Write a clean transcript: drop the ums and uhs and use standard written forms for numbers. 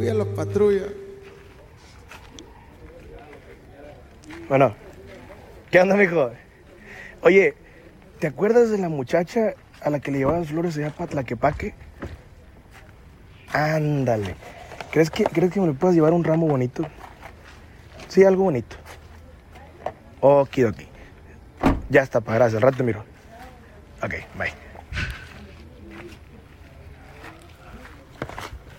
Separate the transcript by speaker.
Speaker 1: patrulla, los patrulla.
Speaker 2: Bueno, ¿qué onda, mijo? Oye, ¿te acuerdas de la muchacha a la que le llevaban flores allá para Tlaquepaque? Ándale. ¿Crees que me le puedas llevar un ramo bonito? Sí, algo bonito. Okidoki. Ya está, pa, gracias. Al rato te miro. Ok, bye.